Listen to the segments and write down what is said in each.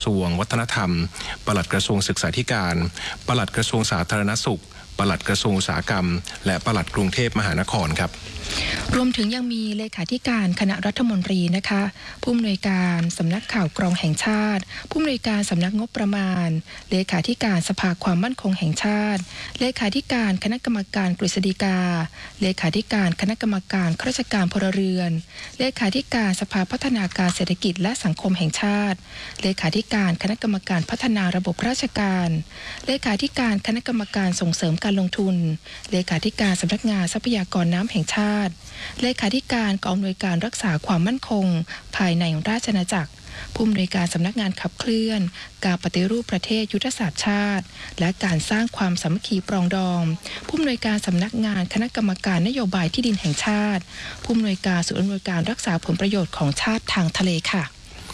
กระทรวงวัฒนธรรมปลัดกระทรวงศึกษาธิการปลัดกระทรวงสาธารณสุขปลัดกระทรวงอุตสาหกรรมและปลัดกรุงเทพมหานครครับรวมถึงยังมีเลขาธิการคณะรัฐมนตรีนะคะผู้อำนวยการสำนักข่าวกรองแห่งชาติผู้อำนวยการสำนักงบประมาณเลขาธิการสภาความมั่นคงแห่งชาติเลขาธิการคณะกรรมการกฤษฎีกาเลขาธิการคณะกรรมการข้าราชการพลเรือนเลขาธิการสภาพัฒนาการเศรษฐกิจและสังคมแห่งชาติเลขาธิการคณะกรรมการพัฒนาระบบราชการเลขาธิการคณะกรรมการส่งเสริมการลงทุนเลขาธิการสำนักงานทรัพยากรน้ำแห่งชาติเลขาธิการกองอำนวยการรักษาความมั่นคงภายในราชอาณาจักรผู้อำนวยการสำนักงานขับเคลื่อนการปฏิรูปประเทศยุทธศาสตร์ชาติและการสร้างความสามัคคีปรองดองผู้อำนวยการสำนักงานคณะกรรมการนโยบายที่ดินแห่งชาติผู้อำนวยการศูนย์อำนวยการรักษาผลประโยชน์ของชาติทางทะเลค่ะ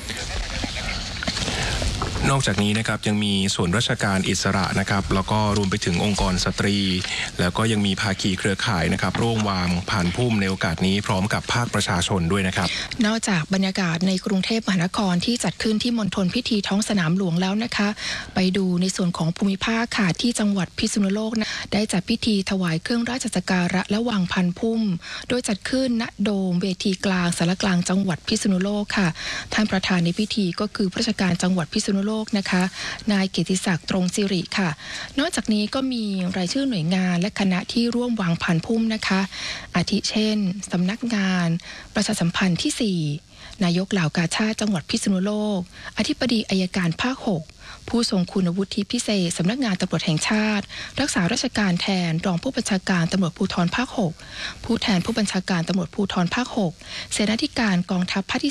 นอกจากนี้นะครับยังมีส่วนราชการอิสระนะครับแล้วก็รวมไปถึงองค์กรสตรีแล้วก็ยังมีภาคีเครือข่ายนะครับร่วมวางผ่านพุ่มในโอกาสนี้พร้อมกับภาคประชาชนด้วยนะครับนอกจากบรรยากาศในกรุงเทพมหานครที่จัดขึ้นที่มณฑลพิธีท้องสนามหลวงแล้วนะคะไปดูในส่วนของภูมิภาคค่ะที่จังหวัดพิษณุโลกนะได้จัดพิธีถวายเครื่องราชสักการะและวางพันพุ่มโดยจัดขึ้นณโดมเวทีกลางสารกลางจังหวัดพิษณุโลกค่ะท่านประธานในพิธีก็คือผู้ราชการจังหวัดพิษณุโลกนะคะนายเกียรติศักดิ์ตรงสิริค่ะนอกจากนี้ก็มีรายชื่อหน่วยงานและคณะที่ร่วมวางพันพุ่มนะคะอาทิเช่นสำนักงานประชาสัมพันธ์ที่4นายกเหล่ากาชาดจังหวัดพิษณุโลกอธิบดีอัยการภาค6ผู้ทรงคุณวุฒิพิเศษสำนักงานตำรวจแห่งชาติรักษาราชการแทนรองผู้บัญชาการตำรวจภูธรภาค6ผู้แทนผู้บัญชาการตำรวจภูธรภาค6เสนาธิการกองทัพภาคที่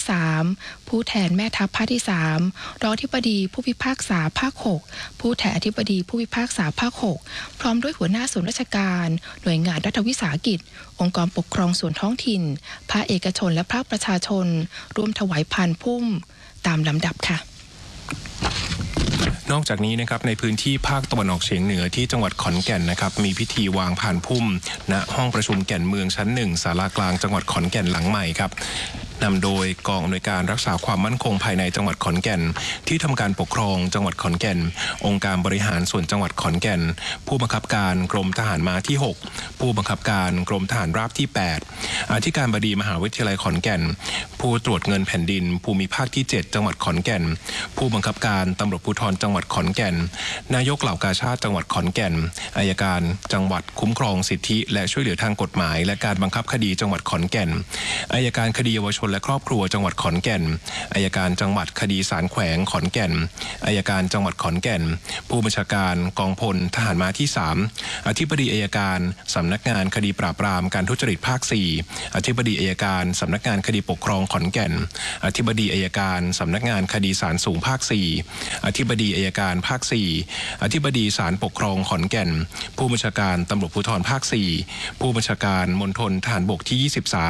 3ผู้แทนแม่ทัพภาคที่3รองอธิบดีผู้พิพากษาภาค6ผู้แทนอธิบดีผู้พิพากษาภาค6พร้อมด้วยหัวหน้าส่วนราชการหน่วยงานรัฐวิสาหกิจองค์กรปกครองส่วนท้องถิ่นภาคเอกชนและภาคประชาชนร่วมถวายพันพุ่มตามลำดับค่ะนอกจากนี้นะครับในพื้นที่ภาคตะวันออกเฉียงเหนือที่จังหวัดขอนแก่นนะครับมีพิธีวางผ่านพุ่มณห้องประชุมแก่นเมืองชั้น1ศาลากลางจังหวัดขอนแก่นหลังใหม่ครับนำโดยกองอำนวยการรักษาความมั่นคงภายในจังหวัดขอนแก่นที่ทำการปกครองจังหวัดขอนแก่นองค์การบริหารส่วนจังหวัดขอนแก่นผู้บังคับการกรมทหารม้าที่6ผู้บังคับการกรมทหารราบที่8อธิการบดีมหาวิทยาลัยขอนแก่นผู้ตรวจเงินแผ่นดินภูมิภาคที่7จังหวัดขอนแก่นผู้บังคับการตำรวจภูธรจังหวัดขอนแก่นนายกเหล่ากาชาดจังหวัดขอนแก่นอัยการจังหวัดคุ้มครองสิทธิและช่วยเหลือทางกฎหมายและการบังคับคดีจังหวัดขอนแก่นอัยการคดีเยาวชนและครอบครัวจังหวัดขอนแก่นอัยการจังหวัดคดีศาลแขวงขอนแก่นอัยการจังหวัดขอนแก่นผู้บัญชาการกองพลทหารม้าที่3อธิบดีอัยการสำนักงานคดีปราบปรามการทุจริตภาค4อธิบดีอัยการสำนักงานคดีปกครองขอนแก่นอธิบดีอัยการสำนักงานคดีศาลสูงภาค4อธิบดีอัยการภาค4อธิบดีศาลปกครองขอนแก่นผู้บัญชาการตำรวจภูธรภาค4ผู้บัญชาการมณฑลทหารบกที่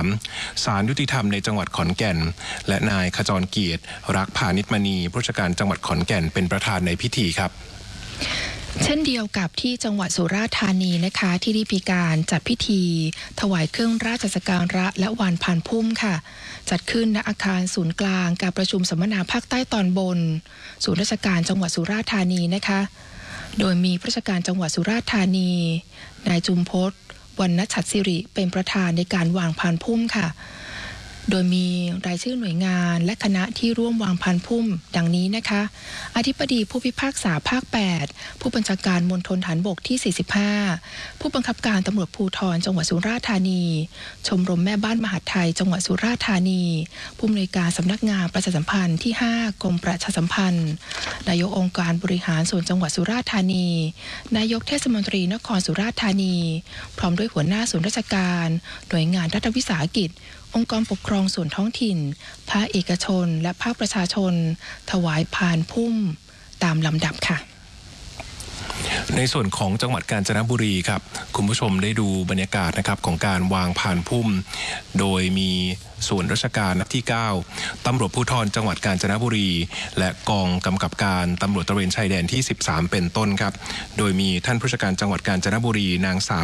23ศาลยุติธรรมในจังหวัดขอนแก่นและนายขจรเกียรติรักพานิชมณีผู้ราชการจังหวัดขอนแก่นเป็นประธานในพิธีครับเช่นเดียวกับที่จังหวัดสุราษฎร์ธานีนะคะที่ได้มีการจัดพิธีถวายเครื่องราชสักการะและวางผ่านพุ่มค่ะจัดขึ้นณอาคารศูนย์กลางการประชุมสัมมนาภาคใต้ตอนบนศูนย์ราชการจังหวัดสุราษฎร์ธานีนะคะโดยมีผู้ราชการจังหวัดสุราษฎร์ธานีนายจุมพศวรรณฉัตรศิริเป็นประธานในการวางผ่านพุ่มค่ะโดยมีรายชื่อหน่วยงานและคณะที่ร่วมวางพันพุ่มดังนี้นะคะอธิบดีผู้พิพากษาภาค8ผู้บัญชาการมณฑลฐานบกที่45ผู้บังคับการตำรวจภูธรจังหวัดสุราษฎร์ธานีชมรมแม่บ้านมหาดไทยจังหวัดสุราษฎร์ธานีผู้อำนวยการสำนักงานประชาสัมพันธ์ที่5กรมประชาสัมพันธ์นายกองค์การบริหารส่วนจังหวัดสุราษฎร์ธานีนายกเทศมนตรีนครสุราษฎร์ธานีพร้อมด้วยหัวหน้าส่วนราชการหน่วยงานรัฐวิสาหกิจองค์กรปกครองส่วนท้องถิ่นภาคเอกชนและภาคประชาชนถวายพานพุ่มตามลำดับค่ะในส่วนของจังหวัดกาญจนบุรีครับคุณผู้ชมได้ดูบรรยากาศนะครับของการวางพานพุ่มโดยมีส่วนราชการที่9ตำรวจภูธรจังหวัดกาญจนบุรีและกองกำกับการตำรวจตระเวนชายแดนที่13เป็นต้นครับโดยมีท่านผู้ราชการจังหวัดกาญจนบุรีนางสาว